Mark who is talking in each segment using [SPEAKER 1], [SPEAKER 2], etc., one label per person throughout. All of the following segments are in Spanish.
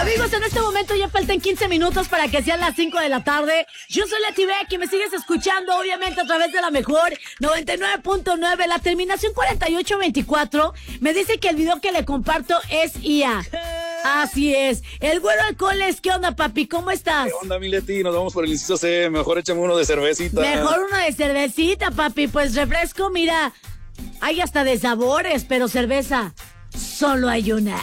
[SPEAKER 1] Amigos, en este momento ya faltan 15 minutos para que sean las 5 de la tarde. Yo soy Leti Beck y me sigues escuchando, obviamente, a través de la mejor 99.9. La terminación 4824 me dice que el video que le comparto es IA. Así es. El güero alcoholes, ¿qué onda, papi? ¿Cómo estás?
[SPEAKER 2] ¿Qué onda, mi Leti? Nos vamos por el inciso C. Mejor échame uno de cervecita.
[SPEAKER 1] Mejor uno de cervecita, papi. Pues refresco, mira. Hay hasta de sabores, pero cerveza solo hay una.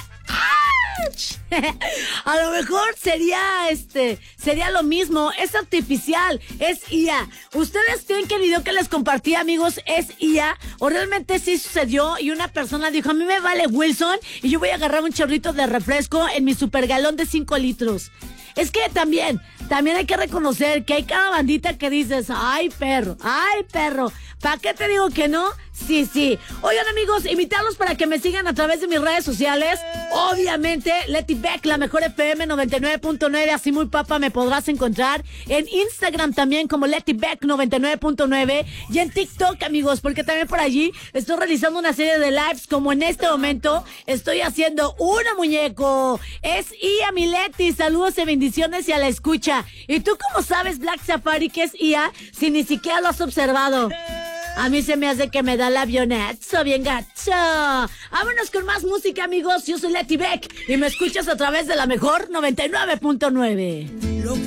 [SPEAKER 1] A lo mejor sería lo mismo, es artificial, es IA. ¿Ustedes creen que el video que les compartí, amigos, es IA? ¿O realmente sí sucedió y una persona dijo, a mí me vale Wilson y yo voy a agarrar un chorrito de refresco en mi supergalón de 5 litros? Es que también hay que reconocer que hay cada bandita que dices, ay perro, ¿para qué te digo que no? Sí. Oigan, amigos, invitarlos para que me sigan a través de mis redes sociales. Obviamente, Leti Beck, la mejor FM 99.9, así muy papa me podrás encontrar. En Instagram también como Leti Beck 99.9 y en TikTok, amigos, porque también por allí estoy realizando una serie de lives, como en este momento estoy haciendo una muñeco. Es IA, mi Leti, saludos y bendiciones y a la escucha. ¿Y tú cómo sabes, Black Safari, que es IA si ni siquiera lo has observado? A mí se me hace que me da el avionazo bien gacho. Vámonos con más música, amigos. Yo soy Leti Beck y me escuchas a través de la mejor 99.9.